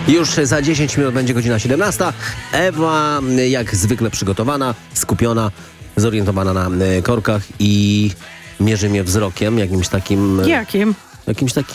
Już za 10 minut będzie godzina 17. Ewa jak zwykle przygotowana, skupiona, zorientowana na korkach i mierzy mnie wzrokiem jakimś takim... Jakim? Jakimś takim